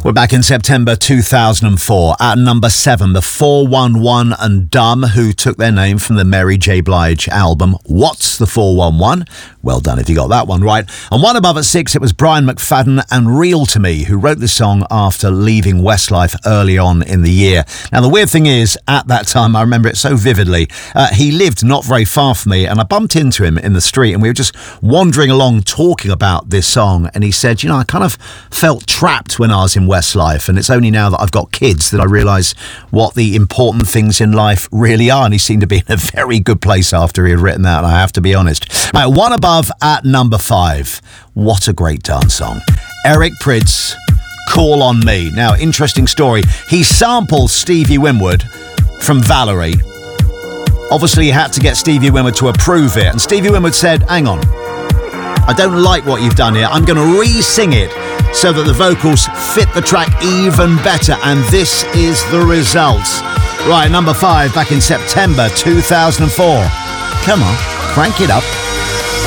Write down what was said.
We're back in September 2004. At number 7, the 411 and Dumb, who took their name from the Mary J. Blige album What's the 411? Well done if you got that one right. And one above at 6, it was Brian McFadden and Real to Me, who wrote this song after leaving Westlife early on in the year. Now, the weird thing is, at that time, I remember it so vividly, he lived not very far from me, and I bumped into him in the street, and we were just wandering along talking about this song, and he said, I kind of felt trapped when I was in Westlife, and it's only now that I've got kids that I realise what the important things in life really are, and he seemed to be in a very good place after he had written that, I have to be honest. Right, one above at number 5. What a great dance song. Eric Prydz, Call on Me. Now, interesting story. He sampled Stevie Winwood from Valerie. Obviously, he had to get Stevie Winwood to approve it, and Stevie Winwood said, hang on, I don't like what you've done here. I'm going to re-sing it so that the vocals fit the track even better, and this is the result. Right, number 5, back in September 2004. Come on, crank it up.